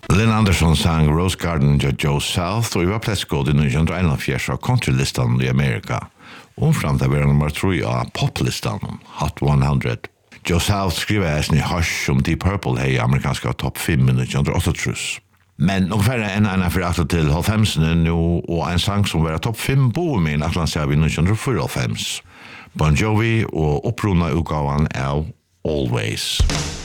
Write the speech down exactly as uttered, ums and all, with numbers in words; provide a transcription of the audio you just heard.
Lynn Anderson sang Rose Garden av Joe South, og vi var pletsgått i nitton eighty-one av countrylistan i Amerika. Og fram til å være nummer tre av poplistan, Hot one hundred. Joe South skriver eisen i Hush som Deep Purple hei amerikanska topp fem i nitton eighty-eight. Men nog færre enn en for atter til halvfemsene nå, og en sang som var topp fem på min Atlantia i nitton eighty-four. Bon Jovi og opprona utgavan av Always.